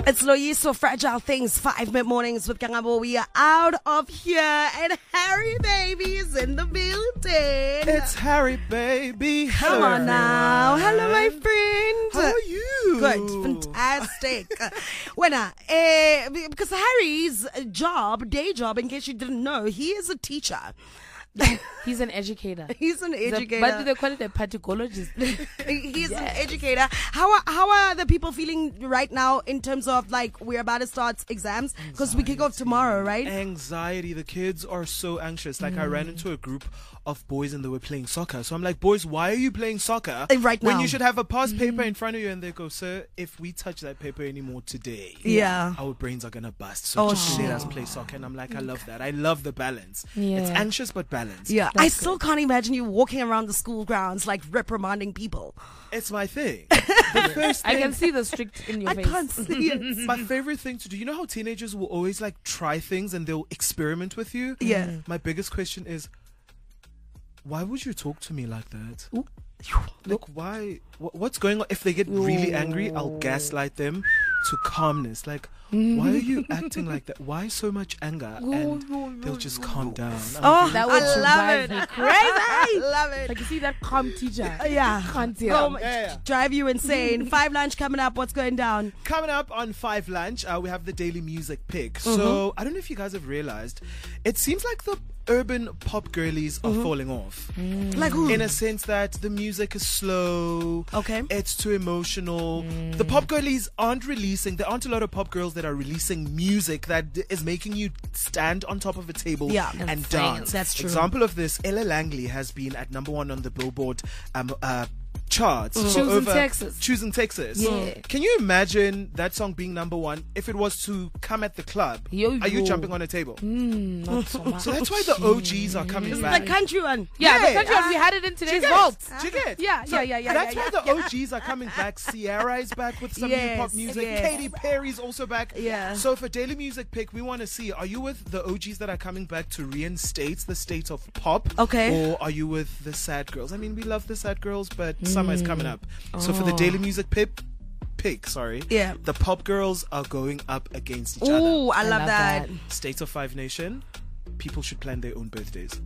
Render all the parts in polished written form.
It's Loyiso, Fragile Things, 5 mid-mornings with Kangabo. We are out of here, and Harry Baby is in the building. It's Harry Baby. Come Hello, on now. everyone. Hello, my friend. How are you? Good, fantastic. Because Harry's day job, in case you didn't know, he is a teacher. He's an educator. He's an educator. But they call it a pathologist. He's an educator. How are the people feeling right now in terms of like we're about to start exams because we kick off tomorrow, right? Anxiety. The kids are so anxious. Like I ran into a group of boys and they were playing soccer. So I'm like, boys, why are you playing soccer right now? when you should have a past paper in front of you? And they go, sir, if we touch that paper anymore today, Yeah. our brains are gonna bust. So just let us play soccer. And I'm like, I love that. I love the balance. Yeah. It's anxious but balanced. Yeah, I still can't imagine you walking around the school grounds like reprimanding people. It's my thing. The first I thing, can see the strict in your I face. can't see it. my favorite thing to do, you know how teenagers will always like try things and they'll experiment with you? Yeah. My biggest question is, why would you talk to me like that? Ooh. Like, why? What's going on? If they get really angry, I'll gaslight them to calmness. Like, why are you acting like that? Why so much anger? And they'll just calm down. Oh, That I would love drive it. me crazy. I love it. Like you see that calm teacher. Yeah. Can't tell. Drive you insane. 5 lunch coming up. What's going down? Coming up on 5 lunch, we have the daily music pick. So I don't know if you guys have realized, it seems like the urban pop girlies are falling off. Like who? In a sense that the music is slow. Okay. It's too emotional. The pop girlies aren't releasing, there aren't a lot of pop girls that are releasing music that is making you stand on top of a table Yeah. and sing. dance. That's true. Example of this, Ella Langley has been at number 1 on the Billboard charts. for Choosing over- Texas. Choosing Texas. Yeah. Can you imagine that song being number 1 if it was to come at the club? Yo, Are you yo. jumping on a table? Not so much. So that's why the OGs are coming The back. country one. Yeah, Yeah. the country one, we had it in Do you today's get vault. it? Do you get it? Yeah, So yeah. That's why the OGs are coming back. Sierra is back with some new Yes, pop music. yes. Katy Perry's also back. Yeah. So for daily music pick, we want to see: are you with the OGs that are coming back to reinstate the state of pop? Okay. Or are you with the sad girls? I mean, we love the sad girls, but summer is coming up. So for the daily music pick, Yeah. the pop girls are going up against each Ooh, other. I love that. State of Five Nation. People should plan their own birthdays.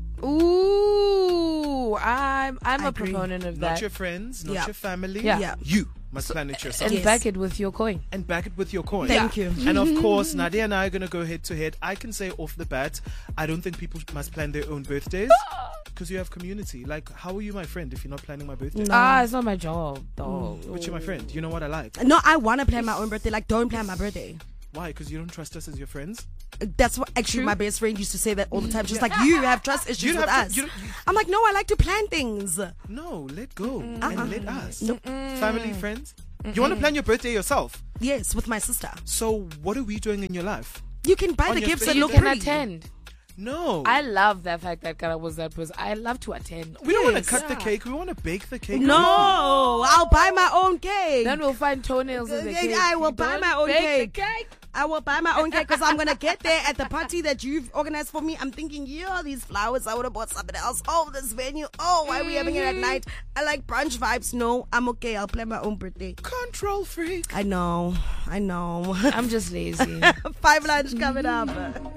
Ooh, I'm a agree. proponent of Not that. your friends, not Yeah. your family. Yeah. Yeah. You must plan it yourself. And Yes. back it with your coin. And back it with your coin. Thank you. And of course, Nadia and I are going to go head to head. I can say off the bat, I don't think people must plan their own birthdays because you have community. Like, how are you my friend if you're not planning my birthday? It's not my job, though. But you're my friend. You know what I like. No, I want to plan my own birthday. Like, don't plan my birthday. Why? Because you don't trust us as your friends? That's what actually my best friend used to say that all the time. She's like, you have trust issues You with have to- us. you- I'm like, no, I like to plan things. No, let go. And let us. Nope. Family, friends. You want to plan your birthday yourself. Yes, with my sister. So what are we doing in your life? You can buy On the your gifts face. and You look can pretty. attend. No. I love the fact that Kara was that person. I love to attend. we don't want to Yes. cut the cake. We want to bake the cake. No, I'll buy my own cake. Then we'll find toenails in the Yeah, cake. I will You buy don't my own bake the cake. I will buy my own cake because I'm going to get there at the party that you've organized for me. I'm thinking, yeah, these flowers, I would have bought something else. Oh, this venue. Oh, why are we having it at night? I like brunch vibes. No, I'm okay. I'll plan my own birthday. Control freak. I know. I'm just lazy. 5 lunch coming up.